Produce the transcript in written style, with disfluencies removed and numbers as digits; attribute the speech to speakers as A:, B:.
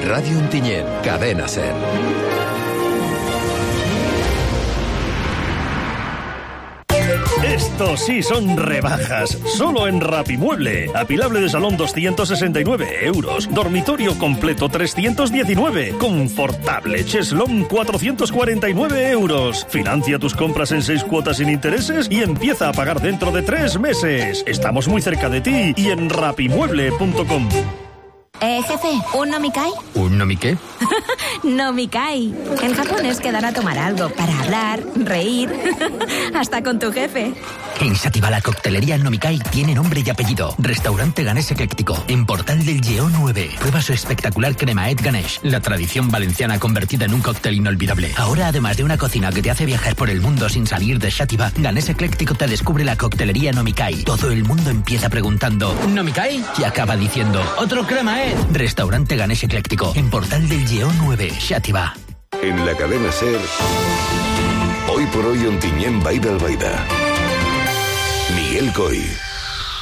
A: Radio Ontinyent, Cadena SER.
B: Estos sí son rebajas, solo en Rapimueble. Apilable de salón 269 euros, dormitorio completo 319, confortable cheslón 449 euros. Financia tus compras en 6 cuotas sin intereses y empieza a pagar dentro de 3 meses. Estamos muy cerca de ti y en rapimueble.com.
C: Jefe, ¿un nomikai?
D: ¿Un nomiqué?
C: Nomikai. En Japón es quedar a tomar algo para hablar, reír, hasta con tu jefe.
D: En Sativa la coctelería Nomikai tiene nombre y apellido. Restaurante Ganés Ecléctico, en Portal del Lleó 9. Prueba su espectacular cremaet Ganesh, la tradición valenciana convertida en un cóctel inolvidable. Ahora, además de una cocina que te hace viajar por el mundo sin salir de Sativa, Ganés Ecléctico te descubre la coctelería Nomikai. Todo el mundo empieza preguntando ¿Nomikai? Y acaba diciendo ¡otro cremaet! Restaurante Ganés Ecléctico, en Portal del Lleó 9, Sativa.
E: En la cadena SER, hoy por hoy Ontinyent Baida Albaida. Miguel Coy.